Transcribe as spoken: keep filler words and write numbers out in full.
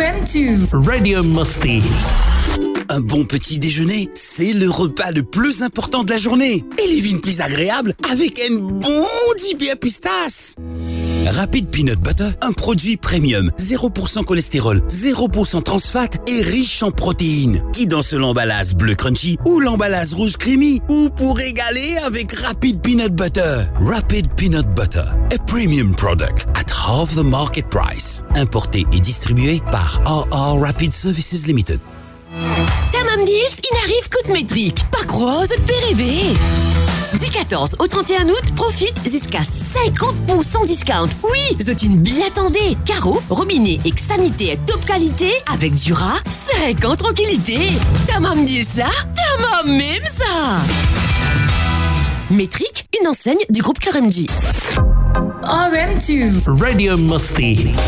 M deux. Radio Musty. Un bon petit déjeuner, c'est le repas le plus important de la journée. Et les vignes plus agréables avec un bon dibia pistache. Rapid Peanut Butter, un produit premium, zéro pour cent cholestérol, zéro pour cent trans fat et riche en protéines. Qui dans ce l'emballage bleu crunchy ou l'emballage rouge creamy ou pour régaler avec Rapid Peanut Butter. Rapid Peanut Butter, a premium product at half the market price. Importé et distribué par R R Rapid Services Limited. Tamam dix, il arrive coup de métrique. Pas croise, P R V. Du quatorze au trente et un août, profite jusqu'à cinquante pour cent discount. Oui, zotine bien attendez. Carreau, robinet et sanité top qualité avec Dura, cinq ans tranquillité. Tamam dix là, tamam même ça. Métrique, une enseigne du groupe K R M G. R M deux. Radio Musty.